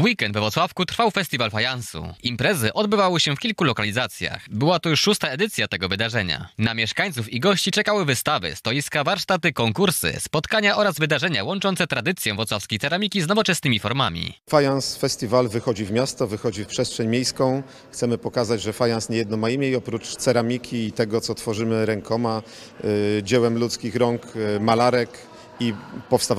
weekend we Włocławku trwał festiwal fajansu. Imprezy odbywały się w kilku lokalizacjach. Była to już 6. edycja tego wydarzenia. Na mieszkańców i gości czekały wystawy, stoiska, warsztaty, konkursy, spotkania oraz wydarzenia łączące tradycję włocławskiej ceramiki z nowoczesnymi formami. Fajans Festiwal wychodzi w miasto, wychodzi w przestrzeń miejską. Chcemy pokazać, że fajans nie jedno ma imię i oprócz ceramiki i tego, co tworzymy rękoma, dziełem ludzkich rąk, malarek i powstawania